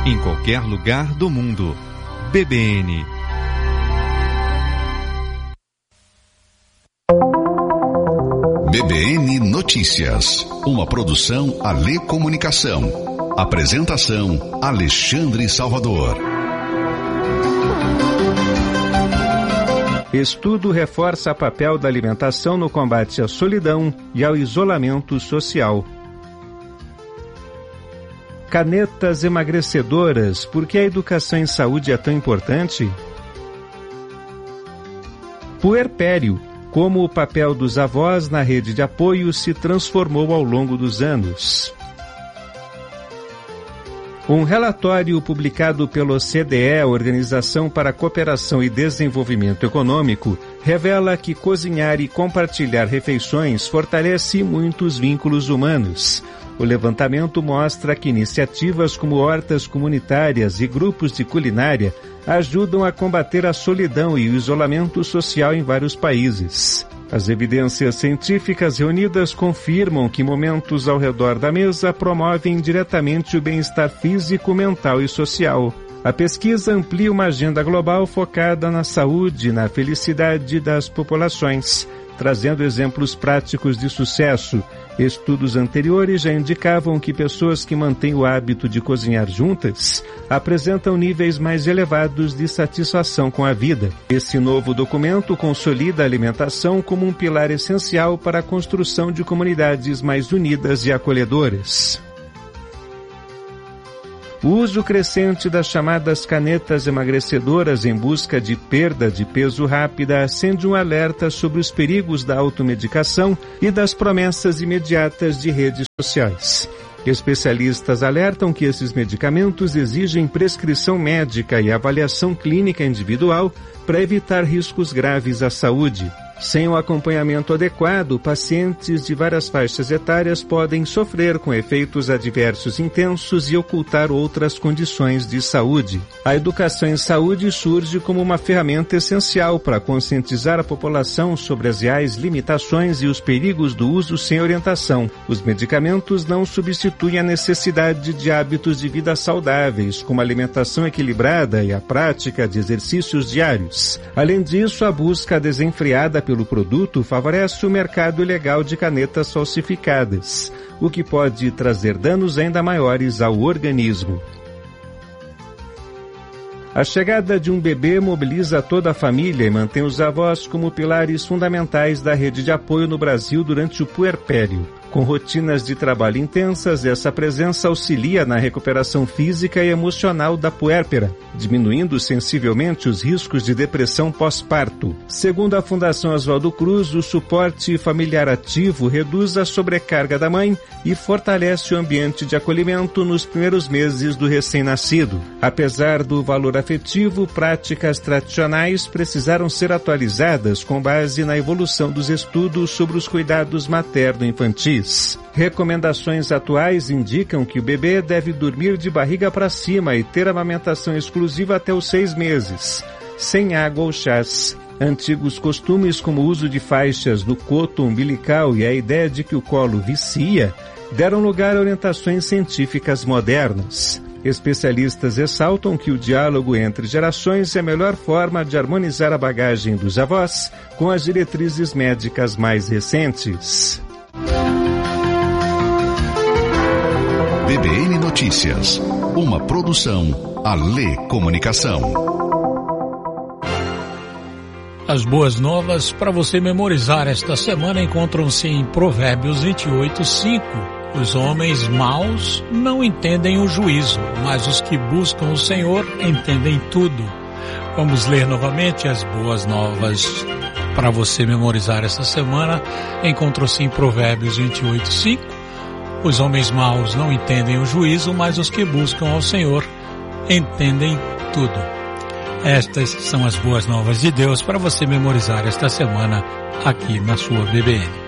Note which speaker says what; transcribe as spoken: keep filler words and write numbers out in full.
Speaker 1: em qualquer lugar do mundo. B B N.
Speaker 2: B B N Notícias, uma produção Alê Comunicação. Apresentação Alexandre Salvador.
Speaker 3: Estudo reforça o papel da alimentação no combate à solidão e ao isolamento social. Canetas emagrecedoras, por que a educação em saúde é tão importante? Puerpério, como o papel dos avós na rede de apoio se transformou ao longo dos anos. Um relatório publicado pela O C D E, Organização para a Cooperação e Desenvolvimento Econômico, revela que cozinhar e compartilhar refeições fortalece muitos vínculos humanos. O levantamento mostra que iniciativas como hortas comunitárias e grupos de culinária ajudam a combater a solidão e o isolamento social em vários países. As evidências científicas reunidas confirmam que momentos ao redor da mesa promovem diretamente o bem-estar físico, mental e social. A pesquisa amplia uma agenda global focada na saúde e na felicidade das populações, trazendo exemplos práticos de sucesso. Estudos anteriores já indicavam que pessoas que mantêm o hábito de cozinhar juntas apresentam níveis mais elevados de satisfação com a vida. Esse novo documento consolida a alimentação como um pilar essencial para a construção de comunidades mais unidas e acolhedoras. O uso crescente das chamadas canetas emagrecedoras em busca de perda de peso rápida acende um alerta sobre os perigos da automedicação e das promessas imediatas de redes sociais. Especialistas alertam que esses medicamentos exigem prescrição médica e avaliação clínica individual para evitar riscos graves à saúde. Sem o acompanhamento adequado, pacientes de várias faixas etárias podem sofrer com efeitos adversos intensos e ocultar outras condições de saúde. A educação em saúde surge como uma ferramenta essencial para conscientizar a população sobre as reais limitações e os perigos do uso sem orientação. Os medicamentos não substituem a necessidade de hábitos de vida saudáveis, como alimentação equilibrada e a prática de exercícios diários. Além disso, a busca desenfreada pelo produto favorece o mercado ilegal de canetas falsificadas, o que pode trazer danos ainda maiores ao organismo. A chegada de um bebê mobiliza toda a família e mantém os avós como pilares fundamentais da rede de apoio no Brasil durante o puerpério. Com rotinas de trabalho intensas, essa presença auxilia na recuperação física e emocional da puérpera, diminuindo sensivelmente os riscos de depressão pós-parto. Segundo a Fundação Oswaldo Cruz, o suporte familiar ativo reduz a sobrecarga da mãe e fortalece o ambiente de acolhimento nos primeiros meses do recém-nascido. Apesar do valor afetivo, práticas tradicionais precisaram ser atualizadas com base na evolução dos estudos sobre os cuidados materno-infantis. Recomendações atuais indicam que o bebê deve dormir de barriga para cima e ter amamentação exclusiva até os seis meses, sem água ou chás. Antigos costumes como o uso de faixas no coto umbilical e a ideia de que o colo vicia deram lugar a orientações científicas modernas. Especialistas ressaltam que o diálogo entre gerações é a melhor forma de harmonizar a bagagem dos avós com as diretrizes médicas mais recentes.
Speaker 2: B B N Notícias, uma produção Alê Comunicação.
Speaker 4: As boas novas para você memorizar esta semana encontram-se em Provérbios vinte e oito, cinco. Os homens maus não entendem o juízo, mas os que buscam o Senhor entendem tudo. Vamos ler novamente as boas novas para você memorizar esta semana. Encontram-se em Provérbios vinte e oito, cinco. Os homens maus não entendem o juízo, mas os que buscam ao Senhor entendem tudo. Estas são as boas novas de Deus para você memorizar esta semana aqui na sua B B N.